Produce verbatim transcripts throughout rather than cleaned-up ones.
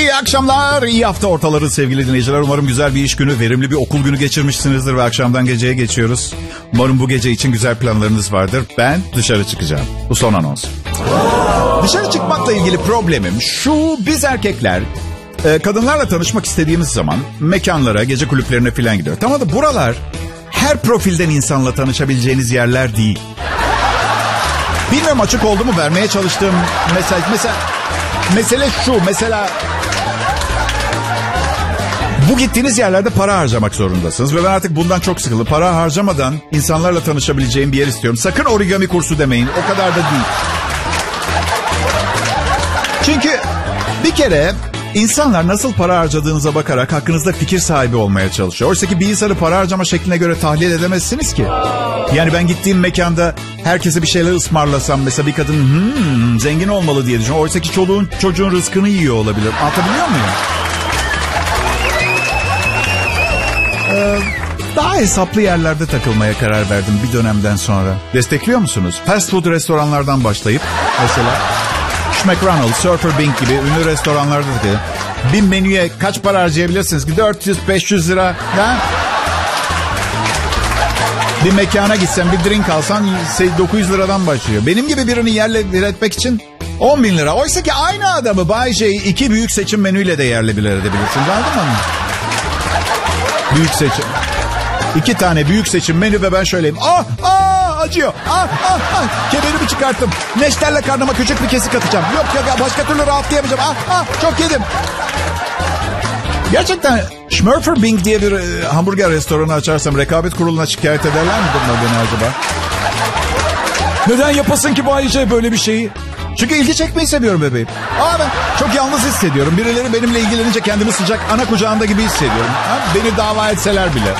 İyi akşamlar, iyi hafta ortaları sevgili dinleyiciler. Umarım güzel bir iş günü, verimli bir okul günü geçirmişsinizdir ve akşamdan geceye geçiyoruz. Umarım bu gece için güzel planlarınız vardır. Ben dışarı çıkacağım. Bu son anons. Dışarı çıkmakla ilgili problemim şu: biz erkekler kadınlarla tanışmak istediğimiz zaman mekanlara, gece kulüplerine falan gidiyor. Tamam da buralar her profilden insanla tanışabileceğiniz yerler değil. Bilmiyorum açık oldu mu, vermeye çalıştığım mesaj. Mesela, mesele şu, mesela bu gittiğiniz yerlerde para harcamak zorundasınız. Ve ben artık bundan çok sıkıldım. Para harcamadan insanlarla tanışabileceğim bir yer istiyorum. Sakın origami kursu demeyin, o kadar da değil. Çünkü bir kere insanlar nasıl para harcadığınıza bakarak hakkınızda fikir sahibi olmaya çalışıyor. Oysa ki bir insanı para harcama şekline göre tahlil edemezsiniz ki. Yani ben gittiğim mekanda herkese bir şeyler ısmarlasam, mesela bir kadın hmm, zengin olmalı diye düşünüyorum. Oysa ki çoluğun çocuğun rızkını yiyor olabilir. Anlatabiliyor muyum? Ee, daha hesaplı yerlerde takılmaya karar verdim bir dönemden sonra. Destekliyor musunuz? Fast food restoranlardan başlayıp mesela McDonald's, Surfer Bing gibi ünlü restoranlarda da bir menüye kaç para harcayabilirsiniz ki? dört yüz beş yüz lira. Ha? Bir mekana gitsen bir drink alsan dokuz yüz liradan başlıyor. Benim gibi birini yerle bir etmek için on bin lira. Oysa ki aynı adamı Bay J'yi iki büyük seçim menüyle de yerle bir edebilirsiniz. Anladın mı? Büyük seçim. İki tane büyük seçim menü ve ben şöyleyim. Ah ah acıyor. Ah ah ah. Kemerimi çıkarttım. Neşterle karnıma küçük bir kesik atacağım. Yok yok başka türlü rahatlayamayacağım. Ah ah çok yedim. Gerçekten Smurfer Bing diye bir e, hamburger restoranı açarsam rekabet kuruluna şikayet ederler mi beni acaba? Neden yapasın ki Bay J böyle bir şeyi? Çünkü ilgi çekmeyi seviyorum bebeğim. Aa, ben çok yalnız hissediyorum. Birileri benimle ilgilenince kendimi sıcak ana kucağında gibi hissediyorum. Ha? Beni dava etseler bile.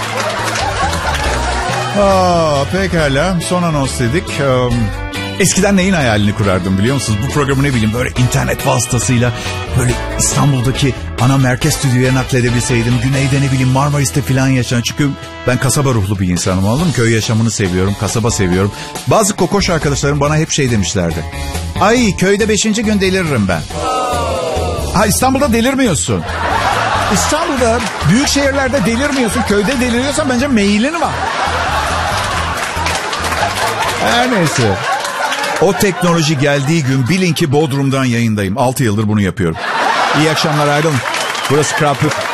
Aa, pekala. Son anons dedik. Um, eskiden neyin hayalini kurardım biliyor musunuz? Bu programı ne bileyim böyle internet vasıtasıyla böyle İstanbul'daki ana merkez stüdyoya nakledebilseydim. Güneyde ne bileyim Marmaris'te falan yaşayan. Çünkü ben kasaba ruhlu bir insanım, anladın mı? Köy yaşamını seviyorum, kasaba seviyorum. Bazı kokoş arkadaşlarım bana hep şey demişlerdi. Ay köyde beşinci gün deliririm ben. Ha, İstanbul'da delirmiyorsun. İstanbul'da büyük şehirlerde delirmiyorsun. Köyde deliriyorsan bence mailin var. Her neyse. O teknoloji geldiği gün bilin ki Bodrum'dan yayındayım. altı yıldır bunu yapıyorum. İyi akşamlar, ayrılın. Burası Kral Püf.